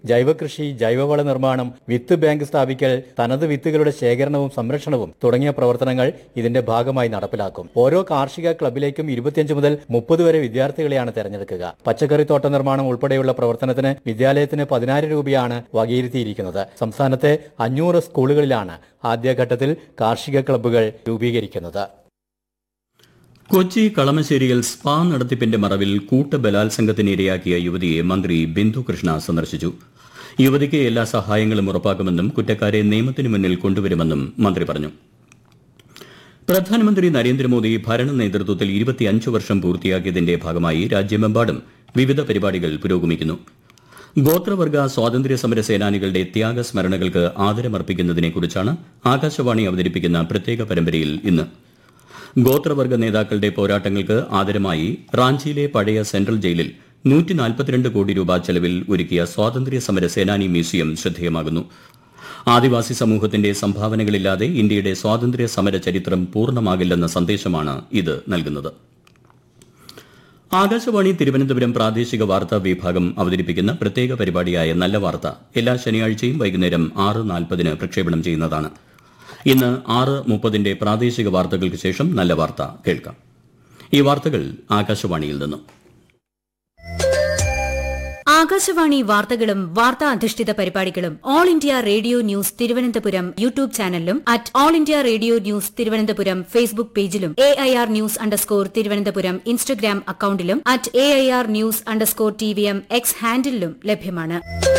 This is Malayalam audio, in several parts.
ജൈവകൃഷി, ജൈവവള നിർമ്മാണം, വിത്ത് ബാങ്ക് സ്ഥാപിക്കൽ, തനത് വിത്തുകളുടെ ശേഖരണവും സംരക്ഷണവും തുടങ്ങിയ പ്രവർത്തനങ്ങൾ ഇതിന്റെ ഭാഗമായി നടപ്പിലാക്കും. ഓരോ കാർഷിക ക്ലബിലേക്കും 25 മുതൽ 30 വരെ വിദ്യാർത്ഥികളെയാണ് തെരഞ്ഞെടുക്കുക. പച്ചക്കറിത്തോട്ട നിർമ്മാണം ഉൾപ്പെടെയുള്ള പ്രവർത്തനത്തിന് വിദ്യാലയത്തിന് 10,000 രൂപയാണ് വകയിരുത്തിയിരിക്കുന്നത്. സംസ്ഥാനത്തെ 500 സ്കൂളുകളിലാണ് ആദ്യഘട്ടത്തിൽ കാർഷിക ക്ലബ്ബുകൾ രൂപീകരിക്കുന്നത്. കൊച്ചി കളമശ്ശേരിയിൽ സ്പാ നടത്തിപ്പിന്റെ മറവിൽ കൂട്ടബലാത്സംഗത്തിന് ഇരയാക്കിയ യുവതിയെ മന്ത്രി ബിന്ദു കൃഷ്ണ സന്ദർശിച്ചു. യുവതിക്ക് എല്ലാ സഹായങ്ങളും ഉറപ്പാക്കുമെന്നും കുറ്റക്കാരെ നിയമത്തിനു മുന്നിൽ കൊണ്ടുവരുമെന്നും മന്ത്രി പറഞ്ഞു. പ്രധാനമന്ത്രി നരേന്ദ്രമോദി ഭരണ നേതൃത്വത്തിൽ 25 വർഷം പൂർത്തിയാക്കിയതിന്റെ ഭാഗമായി രാജ്യമെമ്പാടും വിവിധ പരിപാടികൾ പുരോഗമിക്കുന്നു. ഗോത്രവർഗ സ്വാതന്ത്ര്യ സമര സേനാനികളുടെ ത്യാഗസ്മരണകൾക്ക് ആദരമർപ്പിക്കുന്നതിനെക്കുറിച്ചാണ് ആകാശവാണി അവതരിപ്പിക്കുന്ന പ്രത്യേക പരമ്പരയിൽ ഇന്ന്. ഗോത്രവർഗ നേതാക്കളുടെ പോരാട്ടങ്ങൾക്ക് ആദരമായി റാഞ്ചിയിലെ പഴയ സെൻട്രൽ ജയിലിൽ 142 കോടി രൂപ ചെലവിൽ ഒരുക്കിയ സ്വാതന്ത്ര്യ സമര സേനാനി മ്യൂസിയം ശ്രദ്ധേയമാകുന്നു. ആദിവാസി സമൂഹത്തിന്റെ സംഭാവനകളില്ലാതെ ഇന്ത്യയുടെ സ്വാതന്ത്ര്യ സമര ചരിത്രം പൂർണ്ണമാകില്ലെന്ന സന്ദേശമാണ് ഇത് നൽകുന്നത്. ആകാശവാണി തിരുവനന്തപുരം പ്രാദേശിക വാർത്താ വിഭാഗം അവതരിപ്പിക്കുന്ന പ്രത്യേക പരിപാടിയായ നല്ല വാർത്ത എല്ലാ ശനിയാഴ്ചയും വൈകുന്നേരം 6:40 പ്രക്ഷേപണം ചെയ്യുന്നതാണ്. ഇന്ന് 6:30 പ്രാദേശിക വാർത്തകൾക്ക് ശേഷം നല്ല വാർത്ത കേൾക്കാം. ഈ വാർത്തകൾ ആകാശവാണിയിൽ നിന്നും. ആകാശവാണി വാർത്തകളും വാർത്താ അധിഷ്ഠിത പരിപാടികളും all India radio news Thiruvananthapuram YouTube ചാനലിലും all India radio news Thiruvananthapuram Facebook പേജിലും AIR ന്യൂസ് _തിരുവനന്തപുരം ഇൻസ്റ്റഗ്രാം അക്കൌണ്ടിലും AIR ന്യൂസ് _TVM എക്സ് ഹാൻഡിലും ലഭ്യമാണ്.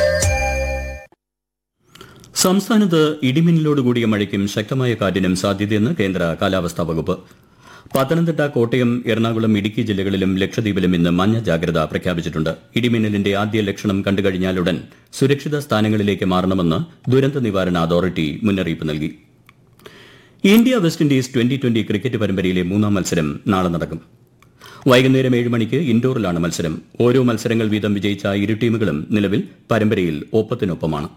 സംസ്ഥാനത്ത് ഇടിമിന്നലോടുകൂടിയ മഴയ്ക്കും ശക്തമായ കാറ്റിനും സാധ്യതയെന്ന് കേന്ദ്ര കാലാവസ്ഥാ വകുപ്പ്. പത്തനംതിട്ട, കോട്ടയം, എറണാകുളം, ഇടുക്കി ജില്ലകളിലും ലക്ഷദ്വീപിലും ഇന്ന് മഞ്ഞ ജാഗ്രത പ്രഖ്യാപിച്ചിട്ടുണ്ട്. ഇടിമിന്നലിന്റെ ആദ്യ ലക്ഷണം കണ്ടുകഴിഞ്ഞാലുടൻ സുരക്ഷിത സ്ഥാനങ്ങളിലേക്ക് മാറണമെന്ന് ദുരന്ത നിവാരണ അതോറിറ്റി മുന്നറിയിപ്പ് നൽകി. India west Indies twenty cricket പരമ്പരയിലെ 3ാം മത്സരം നാളെ നടക്കും. വൈകുന്നേരം 7 മണിക്ക് ഇൻഡോറിലാണ് മത്സരം. ഓരോ മത്സരങ്ങൾ വീതം വിജയിച്ച ഇരു ടീമുകളും നിലവിൽ പരമ്പരയിൽ ഒപ്പത്തിനൊപ്പമാണ്.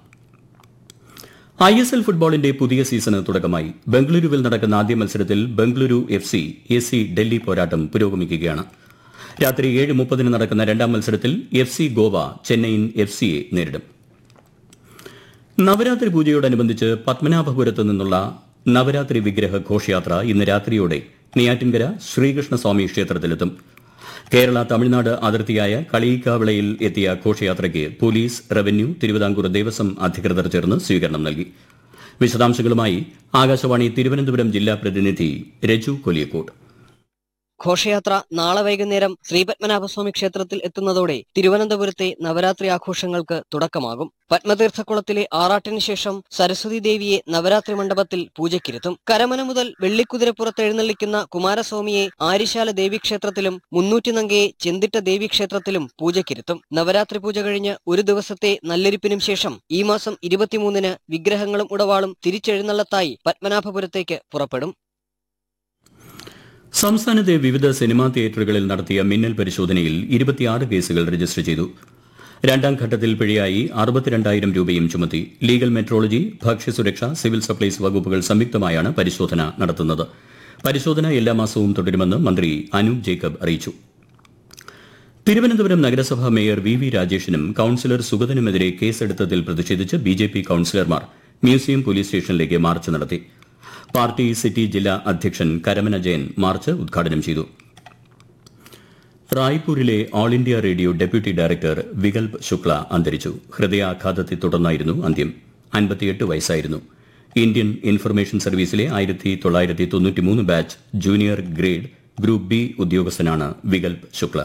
ISL ഫുട്ബോളിന്റെ പുതിയ സീസണ് തുടക്കമായി. ബംഗളൂരുവിൽ നടക്കുന്ന ആദ്യ മത്സരത്തിൽ ബംഗളൂരു FC ഡൽഹി പോരാട്ടം പുരോഗമിക്കുകയാണ്. രാത്രി 7:30 നടക്കുന്ന രണ്ടാം മത്സരത്തിൽ FC ഗോവ ചെന്നൈയിൻ FCയെ നേരിടും. നവരാത്രി പൂജയോടനുബന്ധിച്ച് പത്മനാഭപുരത്ത് നിന്നുള്ള നവരാത്രി വിഗ്രഹ ഘോഷയാത്ര ഇന്ന് രാത്രിയോടെ നെയ്യാറ്റിൻകര ശ്രീകൃഷ്ണസ്വാമി ക്ഷേത്രത്തിലെത്തും. കേരള തമിഴ്നാട് അതിർത്തിയായ കളിയിക്കാവിളയിൽ എത്തിയ ഘോഷയാത്രയ്ക്ക് പോലീസ്, റവന്യൂ, തിരുവിതാംകൂർ ദേവസ്വം അധികൃതർ ചേർന്ന് സ്വീകരണം നൽകി. വിശദാംശങ്ങളുമായി ആകാശവാണി തിരുവനന്തപുരം ജില്ലാ പ്രതിനിധി രജു കൊലിയക്കോട്. ഘോഷയാത്ര നാളെ വൈകുന്നേരം ശ്രീപത്മനാഭസ്വാമി ക്ഷേത്രത്തിൽ എത്തുന്നതോടെ തിരുവനന്തപുരത്തെ നവരാത്രി ആഘോഷങ്ങൾക്ക് തുടക്കമാകും. പത്മതീർത്ഥക്കുളത്തിലെ ആറാട്ടിന് ശേഷം സരസ്വതി ദേവിയെ നവരാത്രി മണ്ഡപത്തിൽ പൂജയ്ക്കിരുത്തും. കരമന മുതൽ വെള്ളിക്കുതിരപ്പുറത്ത് എഴുന്നള്ളിക്കുന്ന കുമാരസ്വാമിയെ ആര്യശാല ദേവീക്ഷേത്രത്തിലും മുന്നൂറ്റിനങ്കയെ ചെന്തിട്ട ദേവീക്ഷേത്രത്തിലും പൂജയ്ക്കിരുത്തും. നവരാത്രി പൂജ കഴിഞ്ഞ് ഒരു ദിവസത്തെ നല്ലെരിപ്പിനും ശേഷം ഈ മാസം 23-ന് വിഗ്രഹങ്ങളും ഉടവാളും തിരിച്ചെഴുന്നള്ളത്തായി പത്മനാഭപുരത്തേക്ക് പുറപ്പെടും. സംസ്ഥാനത്തെ വിവിധ സിനിമാ തിയേറ്ററുകളിൽ നടത്തിയ മിന്നൽ പരിശോധനയിൽ 26 കേസുകൾ രജിസ്റ്റർ ചെയ്തു. രണ്ടാം ഘട്ടത്തിൽ പിഴയായി 62,000 രൂപയും ചുമത്തി. ലീഗൽ മെട്രോളജി, ഭക്ഷ്യസുരക്ഷ, സിവിൽ സപ്ലൈസ് വകുപ്പുകൾ സംയുക്തമായാണ് പരിശോധന നടത്തുന്നത്. പരിശോധന എല്ലാ മാസവും തുടരുമെന്ന് മന്ത്രി അനൂപ് ജേക്കബ് അറിയിച്ചു. തിരുവനന്തപുരം നഗരസഭാ മേയർ VV രാജേഷിനും കൌൺസിലർ സുഗതനുമെതിരെ കേസെടുത്തതിൽ പ്രതിഷേധിച്ച് BJP കൌൺസിലർമാർ മ്യൂസിയം പോലീസ് സ്റ്റേഷനിലേക്ക് മാർച്ച് നടത്തി. പാർട്ടി സിറ്റി ജില്ലാ അധ്യക്ഷൻ കരമന ജയൻ മാർച്ച് ഉദ്ഘാടനം ചെയ്തു. റായ്പൂരിലെ all India radio deputy director Vikalp Shukla അന്തരിച്ചു. ഹൃദയാഘാതത്തെ തുടർന്നായിരുന്നു അന്ത്യം. 58 വയസ്സായിരുന്നു. Indian information സർവീസിലെ 1993 batch junior grade group B ഉദ്യോഗസ്ഥനാണ് വികൽപ് ശുക്ല.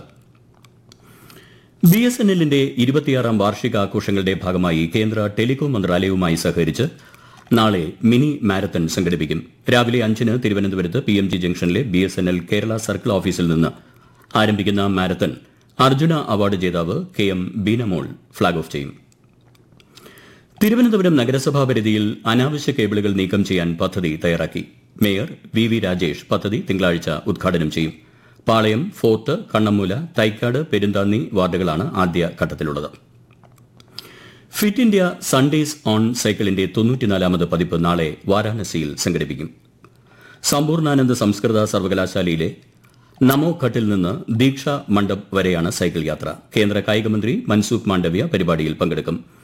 BSNLന്റെ 26ാം വാർഷികാഘോഷങ്ങളുടെ ഭാഗമായി കേന്ദ്ര ടെലികോം മന്ത്രാലയവുമായി സഹകരിച്ച് നാളെ മിനി മാരത്തൺ സംഘടിപ്പിക്കും. രാവിലെ 5-ന് തിരുവനന്തപുരത്ത് PMG ജംഗ്ഷനിലെ BSNL കേരള സർക്കിൾ ഓഫീസിൽ നിന്ന് ആരംഭിക്കുന്ന മാരത്തൺ അർജുന അവാർഡ് ജേതാവ് KM ബീനമോൾ ഫ്ളാഗ് ഓഫ് ചെയ്യും. തിരുവനന്തപുരം നഗരസഭാ പരിധിയിൽ അനാവശ്യ കേബിളുകൾ നീക്കം ചെയ്യാൻ പദ്ധതി തയ്യാറാക്കി. മേയർ VV രാജേഷ് പദ്ധതി തിങ്കളാഴ്ച ഉദ്ഘാടനം ചെയ്യും. പാളയം, ഫോർട്ട്, കണ്ണമ്മൂല, തൈക്കാട്, പെരുന്താന്നി വാർഡുകളാണ് ആദ്യ ഘട്ടത്തിലുള്ളത്. ഫിറ്റ് ഇന്ത്യ സൺഡേസ് ഓൺ സൈക്കിളിന്റെ 94ാമത് പതിപ്പ് നാളെ വാരാണസിയിൽ സംഘടിപ്പിക്കും. സമ്പൂർണ്ണാനന്ദ സംസ്കൃത സർവകലാശാലയിലെ നമോ ഘട്ടിൽ നിന്ന് ദീക്ഷ മണ്ഡപ് വരെയാണ് സൈക്കിൾ യാത്ര. കേന്ദ്ര കായികമന്ത്രി മൻസുഖ് മാണ്ഡവ്യ പരിപാടിയിൽ പങ്കെടുക്കും.